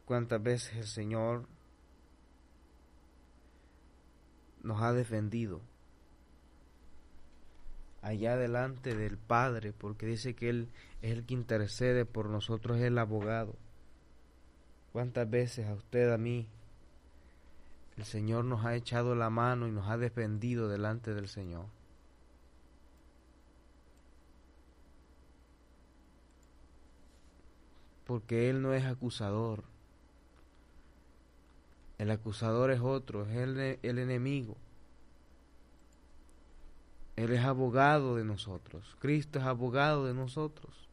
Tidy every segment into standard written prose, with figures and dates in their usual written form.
cuántas veces el Señor nos ha defendido allá delante del Padre, porque dice que Él es el que intercede por nosotros, es el abogado. Cuántas veces a usted, a mí, el Señor nos ha echado la mano y nos ha defendido delante del Señor. Porque Él no es acusador. El acusador es otro, es el enemigo. Él es abogado de nosotros. Cristo es abogado de nosotros.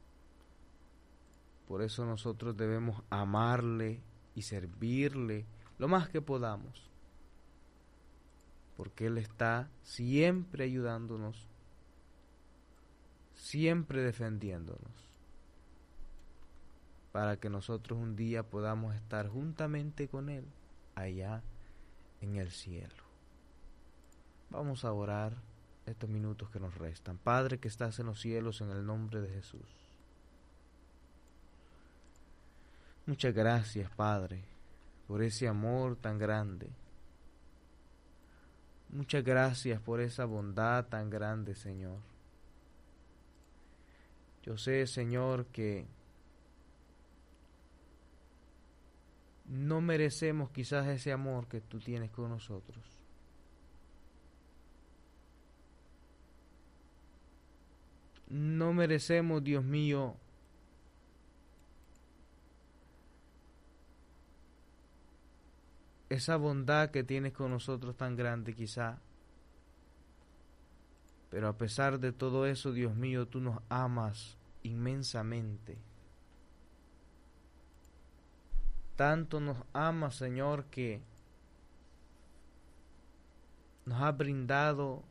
Por eso nosotros debemos amarle y servirle lo más que podamos. Porque Él está siempre ayudándonos, siempre defendiéndonos, para que nosotros un día podamos estar juntamente con Él allá en el cielo. Vamos a orar estos minutos que nos restan. Padre que estás en los cielos, en el nombre de Jesús. Muchas gracias, Padre, por ese amor tan grande. Muchas gracias por esa bondad tan grande, Señor. Yo sé, Señor, que no merecemos quizás ese amor que tú tienes con nosotros. No merecemos, Dios mío, esa bondad que tienes con nosotros tan grande quizá. Pero a pesar de todo eso, Dios mío, tú nos amas inmensamente. Tanto nos amas, Señor, que nos has brindado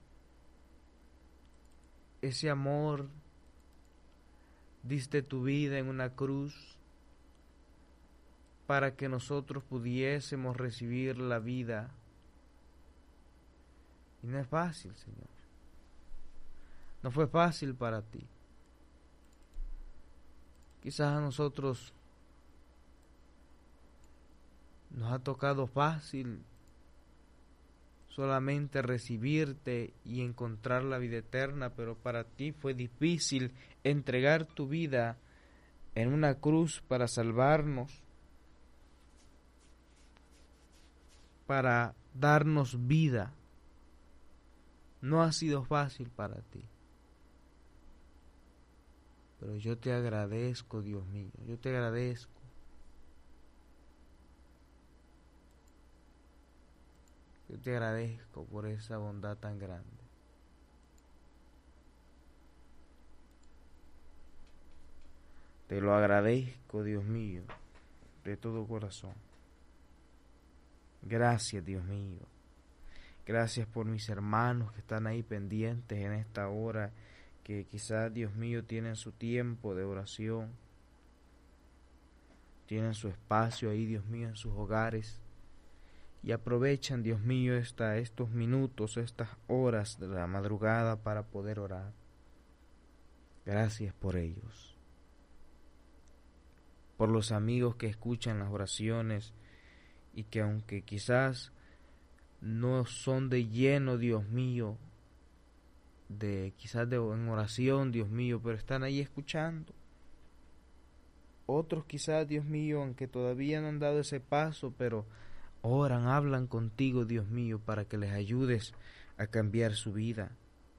ese amor. Diste tu vida en una cruz para que nosotros pudiésemos recibir la vida. Y no es fácil, Señor. No fue fácil para ti. Quizás a nosotros nos ha tocado fácil solamente recibirte y encontrar la vida eterna, pero para ti fue difícil entregar tu vida en una cruz para salvarnos, para darnos vida. No ha sido fácil para ti. Pero yo te agradezco, Dios mío, yo te agradezco. Yo te agradezco por esa bondad tan grande. Te lo agradezco, Dios mío, de todo corazón. Gracias, Dios mío. Gracias por mis hermanos que están ahí pendientes en esta hora, que quizás, Dios mío, tienen su tiempo de oración, tienen su espacio ahí, Dios mío, en sus hogares, y aprovechan, Dios mío, estos minutos, estas horas de la madrugada para poder orar. Gracias por ellos. Por los amigos que escuchan las oraciones y que aunque quizás no son de lleno, Dios mío, en oración, Dios mío, pero están ahí escuchando. Otros quizás, Dios mío, aunque todavía no han dado ese paso, pero oran, hablan contigo, Dios mío, para que les ayudes a cambiar su vida.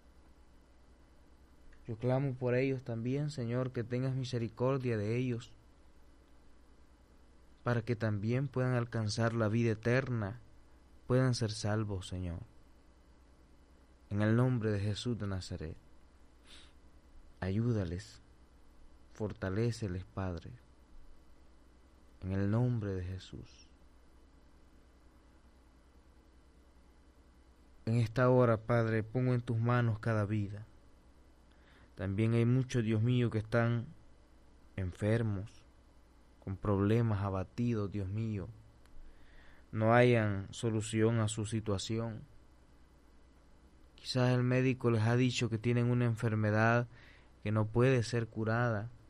Yo clamo por ellos también, Señor, que tengas misericordia de ellos, para que también puedan alcanzar la vida eterna, puedan ser salvos, Señor. En el nombre de Jesús de Nazaret, ayúdales, fortaléceles, Padre, en el nombre de Jesús. En esta hora, Padre, pongo en tus manos cada vida. También hay muchos, Dios mío, que están enfermos, con problemas, abatidos, Dios mío. No hayan solución a su situación. Quizás el médico les ha dicho que tienen una enfermedad que no puede ser curada,